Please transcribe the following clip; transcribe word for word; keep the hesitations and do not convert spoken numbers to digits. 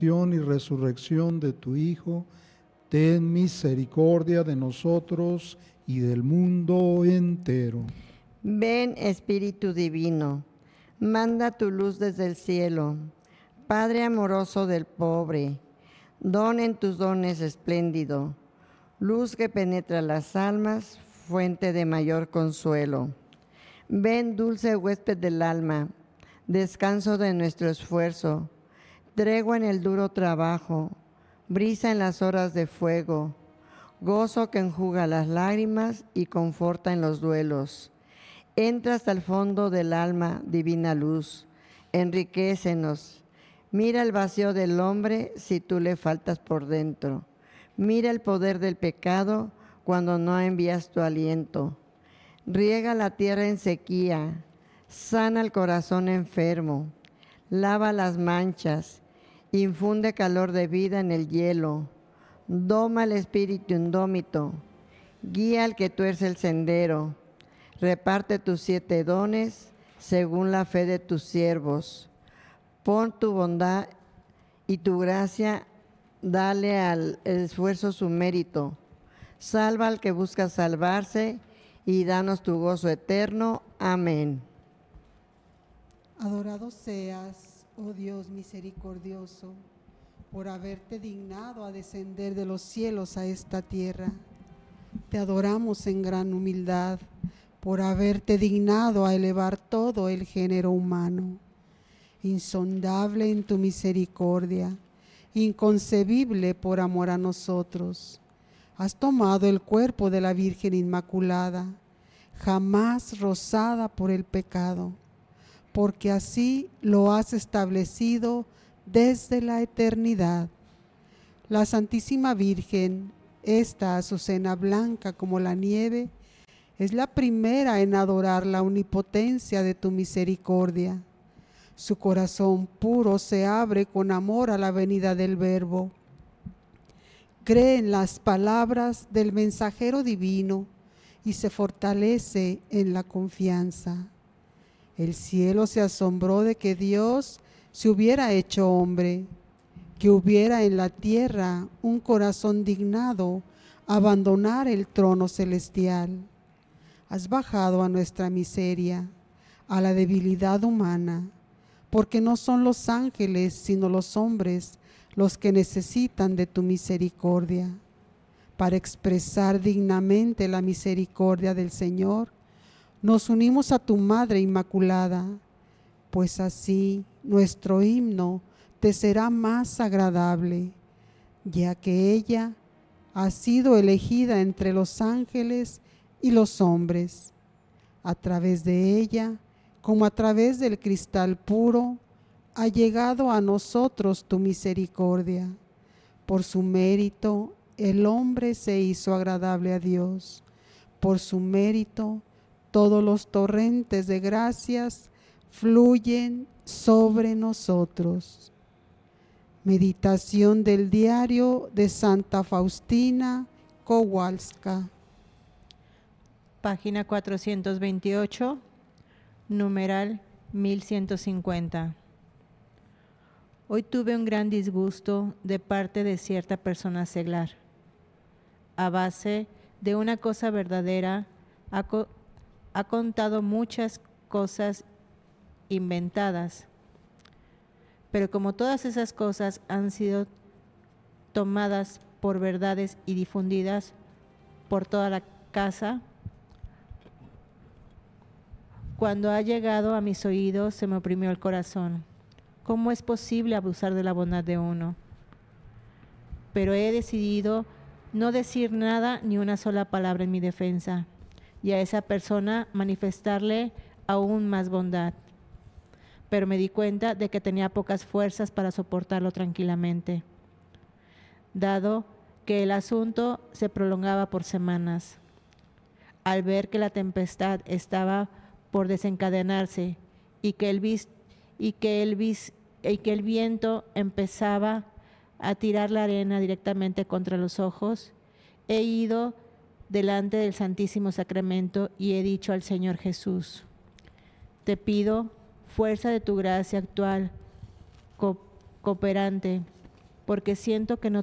y resurrección de tu Hijo, ten misericordia de nosotros y del mundo entero. Ven, Espíritu Divino, manda tu luz desde el cielo. Padre amoroso del pobre, don en tus dones espléndido, luz que penetra las almas, fuente de mayor consuelo. Ven, dulce huésped del alma, descanso de nuestro esfuerzo, tregua en el duro trabajo, brisa en las horas de fuego, gozo que enjuga las lágrimas y conforta en los duelos. Entra hasta el fondo del alma, divina luz, enriquécenos. Mira el vacío del hombre si tú le faltas por dentro. Mira el poder del pecado cuando no envías tu aliento. Riega la tierra en sequía, sana el corazón enfermo, lava las manchas, infunde calor de vida en el hielo, doma el espíritu indómito, guía al que tuerce el sendero, reparte tus siete dones según la fe de tus siervos. Pon tu bondad y tu gracia, dale al esfuerzo su mérito. Salva al que busca salvarse y danos tu gozo eterno. Amén. Adorado seas, oh Dios misericordioso, por haberte dignado a descender de los cielos a esta tierra. Te adoramos en gran humildad, por haberte dignado a elevar todo el género humano. Insondable en tu misericordia, inconcebible por amor a nosotros. Has tomado el cuerpo de la Virgen Inmaculada, jamás rozada por el pecado, porque así lo has establecido desde la eternidad. La Santísima Virgen, esta azucena blanca como la nieve, es la primera en adorar la omnipotencia de tu misericordia. Su corazón puro se abre con amor a la venida del Verbo. Cree en las palabras del mensajero divino y se fortalece en la confianza. El cielo se asombró de que Dios se hubiera hecho hombre, que hubiera en la tierra un corazón dignado a abandonar el trono celestial. Has bajado a nuestra miseria, a la debilidad humana, porque no son los ángeles, sino los hombres, los que necesitan de tu misericordia. Para expresar dignamente la misericordia del Señor, nos unimos a tu Madre Inmaculada, pues así nuestro himno te será más agradable, ya que ella ha sido elegida entre los ángeles y los hombres. A través de ella, como a través del cristal puro, ha llegado a nosotros tu misericordia. Por su mérito, el hombre se hizo agradable a Dios. Por su mérito, todos los torrentes de gracias fluyen sobre nosotros. Meditación del diario de Santa Faustina Kowalska. Página cuatrocientos veintiocho, numeral mil ciento cincuenta. Hoy tuve un gran disgusto de parte de cierta persona seglar. A base de una cosa verdadera, ha, co ha contado muchas cosas inventadas. Pero como todas esas cosas han sido tomadas por verdades y difundidas por toda la casa, cuando ha llegado a mis oídos se me oprimió el corazón. ¿Cómo es posible abusar de la bondad de uno? Pero he decidido no decir nada ni una sola palabra en mi defensa, y a esa persona manifestarle aún más bondad. Pero me di cuenta de que tenía pocas fuerzas para soportarlo tranquilamente, dado que el asunto se prolongaba por semanas. Al ver que la tempestad estaba por desencadenarse y que el, vis y que el, vis y que el viento empezaba a tirar la arena directamente contra los ojos, he ido delante del Santísimo Sacramento y he dicho al Señor Jesús: te pido fuerza de tu gracia actual, co cooperante, porque siento que no